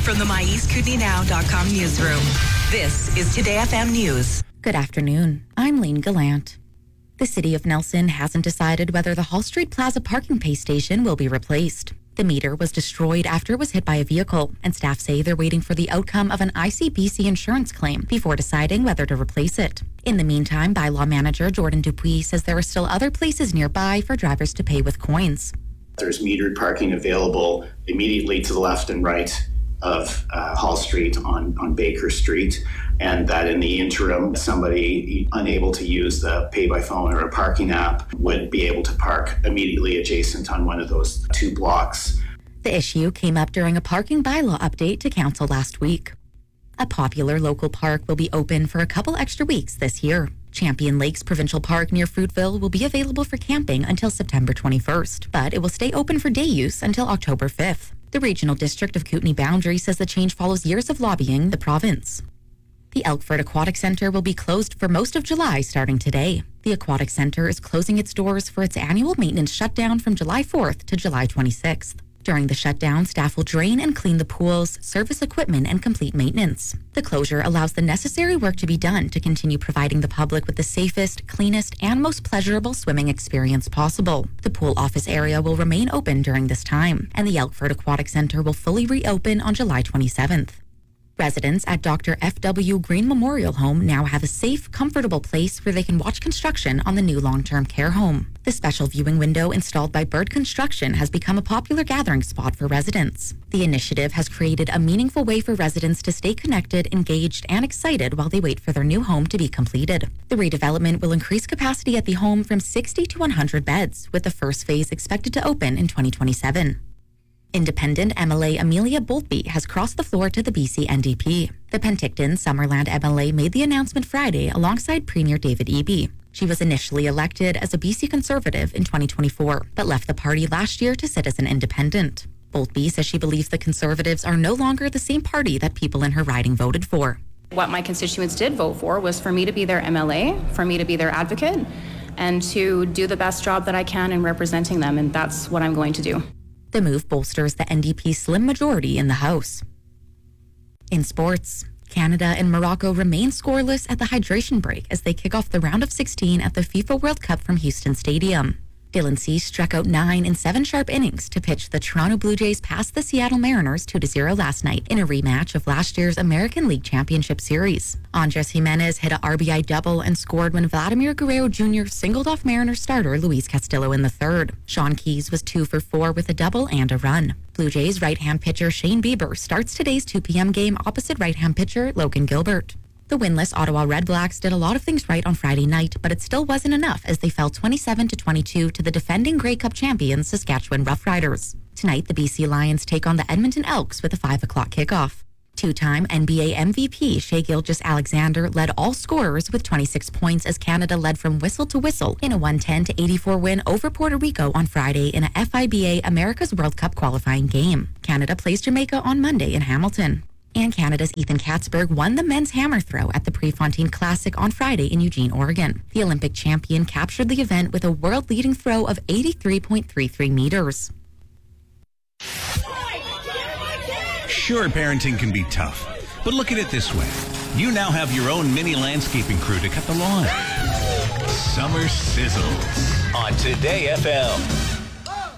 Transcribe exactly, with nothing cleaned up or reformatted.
from the my east kootenay now dot com newsroom. This is Today F M News. Good afternoon. I'm Lean Gallant. The city of Nelson hasn't decided whether the Hall Street Plaza parking pay station will be replaced. The meter was destroyed after it was hit by a vehicle, and staff say they're waiting for the outcome of an I C B C insurance claim before deciding whether to replace it. In the meantime, bylaw manager Jordan Dupuis says there are still other places nearby for drivers to pay with coins. There's metered parking available immediately to the left and right of uh, Hall Street on, on Baker Street, and that in the interim, somebody unable to use the pay by phone or a parking app would be able to park immediately adjacent on one of those two blocks. The issue came up during a parking bylaw update to council last week. A popular local park will be open for a couple extra weeks this year. Champion Lakes Provincial Park near Fruitville will be available for camping until September twenty-first, but it will stay open for day use until October fifth. The Regional District of Kootenay Boundary says the change follows years of lobbying the province. The Elkford Aquatic Centre will be closed for most of July starting today. The Aquatic Centre is closing its doors for its annual maintenance shutdown from July fourth to July twenty-sixth. During the shutdown, staff will drain and clean the pools, service equipment, and complete maintenance. The closure allows the necessary work to be done to continue providing the public with the safest, cleanest, and most pleasurable swimming experience possible. The pool office area will remain open during this time, and the Elkford Aquatic Centre will fully reopen on July twenty-seventh. Residents at Doctor F W Green Memorial Home now have a safe, comfortable place where they can watch construction on the new long-term care home. The special viewing window installed by Bird Construction has become a popular gathering spot for residents. The initiative has created a meaningful way for residents to stay connected, engaged, and excited while they wait for their new home to be completed. The redevelopment will increase capacity at the home from sixty to one hundred beds, with the first phase expected to open in twenty twenty-seven. Independent M L A Amelia Boltby has crossed the floor to the B C N D P. The Penticton Summerland M L A made the announcement Friday alongside Premier David Eby. She was initially elected as a B C Conservative in twenty twenty-four, but left the party last year to sit as an independent. Boltby says she believes the Conservatives are no longer the same party that people in her riding voted for. What my constituents did vote for was for me to be their M L A, for me to be their advocate, and to do the best job that I can in representing them, and that's what I'm going to do. The move bolsters the N D P's slim majority in the House. In sports, Canada and Morocco remain scoreless at the hydration break as they kick off the round of sixteen at the FIFA World Cup from Houston Stadium. Dylan Cease struck out nine in seven sharp innings to pitch the Toronto Blue Jays past the Seattle Mariners two to zero last night in a rematch of last year's American League Championship Series. Andres Jimenez hit a R B I double and scored when Vladimir Guerrero Junior singled off Mariners starter Luis Castillo in the third. Sean Keyes was two for four with a double and a run. Blue Jays right-hand pitcher Shane Bieber starts today's two p.m. game opposite right-hand pitcher Logan Gilbert. The winless Ottawa Redblacks did a lot of things right on Friday night, but it still wasn't enough as they fell twenty-seven to twenty-two to the defending Grey Cup champions Saskatchewan Roughriders. Tonight, the B C Lions take on the Edmonton Elks with a five o'clock kickoff. Two-time N B A M V P Shai Gilgeous-Alexander led all scorers with twenty-six points as Canada led from whistle to whistle in a one ten to eighty-four win over Puerto Rico on Friday in a F I B A America's World Cup qualifying game. Canada plays Jamaica on Monday in Hamilton. And Canada's Ethan Katzberg won the men's hammer throw at the Prefontaine Classic on Friday in Eugene, Oregon. The Olympic champion captured the event with a world-leading throw of eighty-three point three three meters. Sure, parenting can be tough, but look at it this way. You now have your own mini landscaping crew to cut the lawn. Summer sizzles on Today F M.